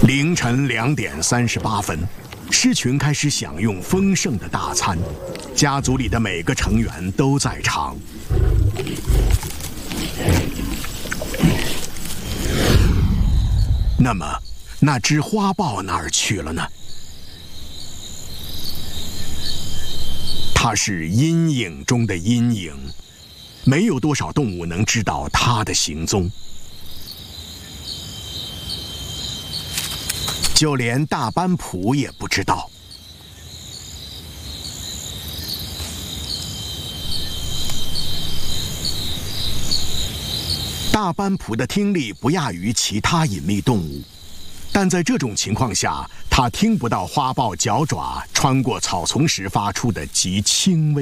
凌晨2点38分，狮群开始享用丰盛的大餐，家族里的每个成员都在场。那么，那只花豹哪儿去了呢？它是阴影中的阴影，没有多少动物能知道它的行踪。就连大斑羚也不知道。大斑羚的听力不亚于其他隐秘动物，但在这种情况下，它听不到花豹脚爪穿过草丛时发出的极轻微